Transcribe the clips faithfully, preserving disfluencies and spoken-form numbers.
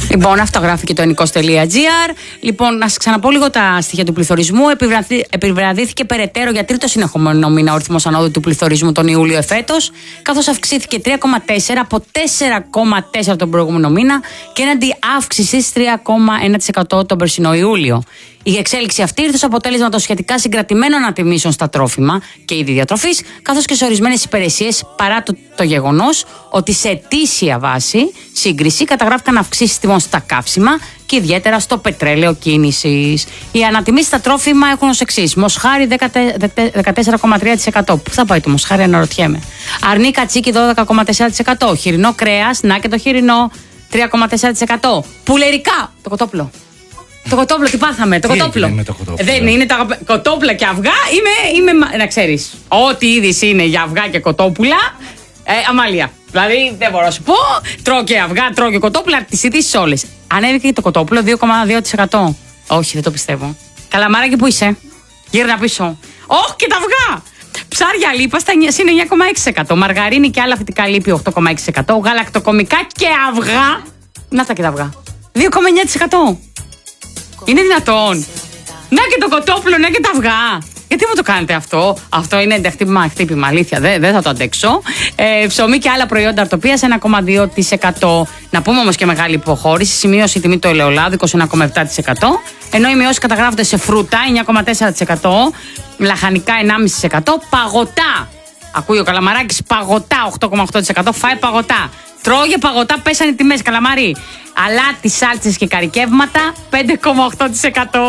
Λοιπόν, αυτό γράφει και το ενικός.gr. Λοιπόν, να σας ξαναπώ λίγο τα στοιχεία του πληθωρισμού. Επιβραδύθηκε περαιτέρω για τρίτο συνεχόμενο μήνα ο ρυθμός ανόδου του πληθωρισμού τον Ιούλιο εφέτος, καθώς αυξήθηκε τρία κόμμα τέσσερα από τέσσερα κόμμα τέσσερα τον προηγούμενο μήνα και έναντι αύξησης τρία κόμμα ένα τοις εκατό τον περσινό Ιούλιο. Η εξέλιξη αυτή ήρθε ως αποτέλεσμα των σχετικά συγκρατημένων ανατιμήσεων στα τρόφιμα και είδη διατροφής, καθώς και σε ορισμένες υπηρεσίες, παρά το, το γεγονός ότι σε ετήσια βάση σύγκριση καταγράφηκαν αυξήσεις τιμών στα καύσιμα και ιδιαίτερα στο πετρέλαιο κίνησης. Οι ανατιμήσεις στα τρόφιμα έχουν ως εξής: μοσχάρι δεκατέσσερα κόμμα τρία τοις εκατό. Πού θα πάει το μοσχάρι, αναρωτιέμαι. Αρνί κατσίκι δώδεκα κόμμα τέσσερα τοις εκατό. Χοιρινό κρέας, να και το χοιρινό, τρία κόμμα τέσσερα τοις εκατό. Πουλερικά, το κοτόπουλο. Το κοτόπουλο, τι πάθαμε, το τι κοτόπουλο. Με το κοτόπουλο. Δεν είναι τα κοτόπουλα και αυγά. Είμαι, είμαι να ξέρεις, ό,τι είδηση είναι για αυγά και κοτόπουλα. Ε, αμάλια. Δηλαδή δεν μπορώ να σου πω. Τρώω και αυγά, τρώω και κοτόπουλα, τις ειδήσεις όλες. Ανέβηκε και το κοτόπουλο δύο κόμμα δύο τοις εκατό. Όχι, δεν το πιστεύω. Καλαμάρακι, που είσαι? Γύρνα πίσω. Όχι, και τα αυγά. Ψάρια λίπα στα εννιά κόμμα έξι τοις εκατό. Μαργαρίνη και άλλα φυτικά λίπη οκτώ κόμμα έξι τοις εκατό. Γαλακτοκομικά και αυγά. Να τα και τα αυγά. δύο κόμμα εννιά τοις εκατό. Είναι δυνατόν? Να και το κοτόπουλο, να και τα αυγά. Γιατί μου το κάνετε αυτό? Αυτό είναι χτύπημα, χτύπημα, αλήθεια. Δεν, δεν θα το αντέξω. Ε, ψωμί και άλλα προϊόντα αρτοπίας ένα κόμμα δύο τοις εκατό. Να πούμε όμως και μεγάλη υποχώρηση. Σημείωσε η τιμή του ελαιολάδου είκοσι ένα κόμμα επτά τοις εκατό. Ενώ οι μειώσεις καταγράφονται σε φρούτα εννιά κόμμα τέσσερα τοις εκατό. Λαχανικά ενάμιση τοις εκατό. Παγωτά. Ακούει ο Καλαμαράκης, παγωτά οκτώ κόμμα οκτώ τοις εκατό. Φάει παγωτά. Τρώγε παγωτά, πέσανε οι τιμές, Καλαμαρί. Αλάτι, σάλτσες και καρικεύματα πέντε κόμμα οκτώ τοις εκατό.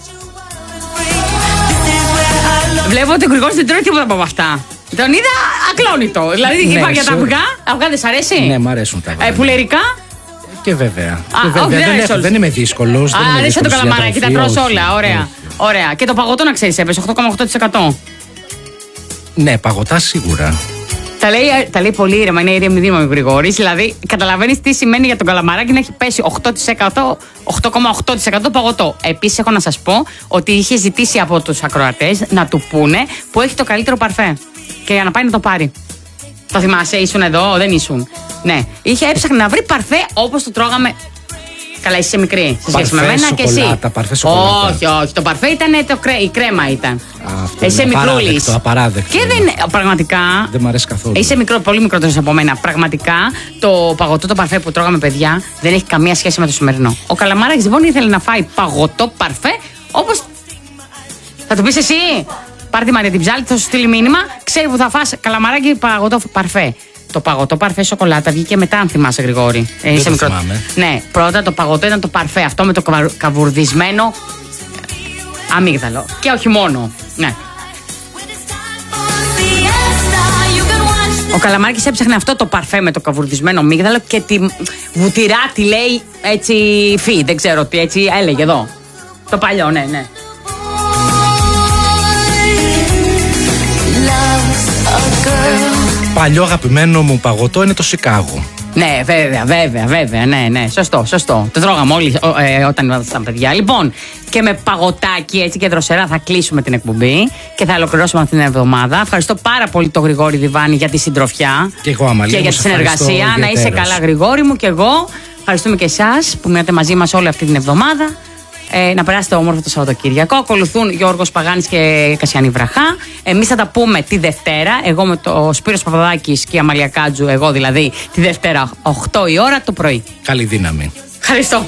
Βλέπω ότι ο Γρηγόρης δεν τρώει τίποτα από αυτά. Τον είδα ακλόνητο. Δηλαδή, ναι, είπα για σε... τα αυγά. Αυγά δεν σ' αρέσει? Ναι, μου αρέσουν τα αυγά. Ε, πουλερικά. Και βέβαια. Α, και βέβαια. όχι, δεν, έχω, δεν είμαι δύσκολος. Α, δεν είσαι το Καλαμαράκι, τα τρως όλα. Ωραία. Όχι. Ωραία. Και το παγωτό, να ξέρεις, έπεσε οκτώ κόμμα οκτώ τοις εκατό. Ναι, παγωτά σίγουρα. Τα λέει, τα λέει πολύ ήρεμα, είναι ήρεμη δήμο ο Γρηγόρης. Δηλαδή, καταλαβαίνεις τι σημαίνει για τον Καλαμαράκι να έχει πέσει οκτώ τοις εκατό, οκτώ κόμμα οκτώ τοις εκατό παγωτό. Επίσης, έχω να σας πω ότι είχε ζητήσει από τους ακροατές να του πούνε που έχει το καλύτερο παρφέ. Και για να πάει να το πάρει. Το θυμάσαι, ήσουν εδώ, δεν ήσουν? Ναι. Είχε έψαχνε να βρει παρφέ όπως το τρώγαμε. Καλά, είσαι μικρή σε σχέση με μένα και εσύ. Παρφέ σοκολάτα. Όχι, όχι. Το παρφέ ήταν το κρέ, η κρέμα ήταν. Αυτό είσαι μικρούλη. Απαράδεκτο. Και δεν. Πραγματικά. Δεν μου αρέσει καθόλου. Είσαι μικρό, πολύ μικρότερο από μένα. Πραγματικά το παγωτό, το παρφέ που τρώγαμε παιδιά δεν έχει καμία σχέση με το σημερινό. Ο Καλαμάρακης λοιπόν ήθελε να φάει παγωτό παρφέ όπως. Θα το πεις εσύ. Πάρε τη Μαρία την ψάλτη, θα σου στείλει μήνυμα. Ξέρει που θα φας Καλαμαράκι παγωτό παρφέ. Το παγωτό παρφέ σοκολάτα βγήκε μετά, αν θυμάσαι, Γρηγόρη. Δεν Είσαι το μικρό. θυμάμαι. Ναι, πρώτα το παγωτό ήταν το παρφέ. Αυτό με το καβουρδισμένο αμύγδαλο. Και όχι μόνο. Ναι. Ο Καλαμάρκης έψαχνε αυτό το παρφέ με το καβουρδισμένο αμύγδαλο και τη βουτυρά τη λέει έτσι φι. Δεν ξέρω τι έτσι έλεγε εδώ. Το παλιό, ναι, ναι. Παλιό αγαπημένο μου παγωτό είναι το Σικάγο. Ναι, βέβαια, βέβαια, βέβαια, ναι, ναι, σωστό, σωστό. Το τρώγαμε όλοι ε, όταν ήμασταν παιδιά. Λοιπόν, και με παγωτάκι έτσι και δροσερά θα κλείσουμε την εκπομπή και θα ολοκληρώσουμε αυτή την εβδομάδα. Ευχαριστώ πάρα πολύ τον Γρηγόρη Διβάνη για τη συντροφιά και, εγώ, Αμαλία, και για τη συνεργασία. Να είσαι καλά, Γρηγόρη μου, και εγώ. Ευχαριστούμε και εσάς που μείνατε μαζί μας όλη αυτή την εβδομάδα. Ε, να περάσετε όμορφο το Σαββατοκύριακο. Ακολουθούν Γιώργος Παγάνης και Κασιανή Βραχά. Εμείς θα τα πούμε τη Δευτέρα. Εγώ με το Σπύρος Παπαδάκης και η Αμαλία Κάτζου, εγώ δηλαδή, τη Δευτέρα οκτώ η ώρα το πρωί. Καλή δύναμη. Ευχαριστώ.